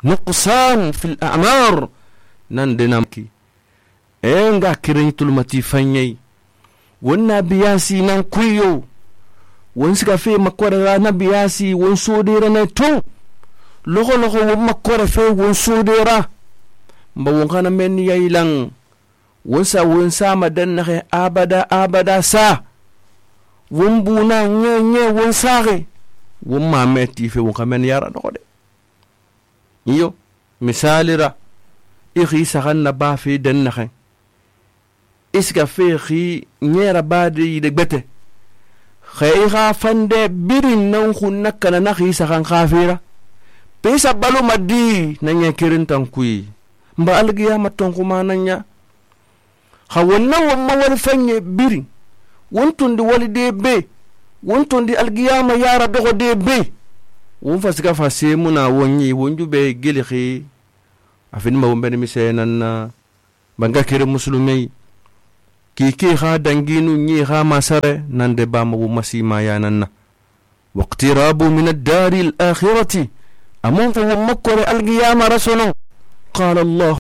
nuqsan fil a'mar nan de namki nga kirentul mati fanyai wonna biyasi nan kuyo won siga fe makora na biyasi won sodera na to logo won makora fe won sodera mba won kana men yailan won sa madan na abada sa won buna nye won sare won mameti fe won kamen yara do de iyo misalira ixi saxan na ba fe den naxe iska fe xi ñera baadi de gbete xey xa fande birin nan xun nakana na xi saxan xafira pesa balu maddi na ñe kirin tankuyi mba algiya maton kuma nanya xa wonna wamma wal fanye birin wontundi wali de be wontundi algiyama yara dogo de be won fasika fase muna wonyi wonju be gelixi afin ma wombene mi senan banga kire muslumai ki xa danginu ñi xa masare nande ba ma masima yananna waqtirabu min ad-dar al-akhirati amun fa makkore alqiyama rasulun qala allah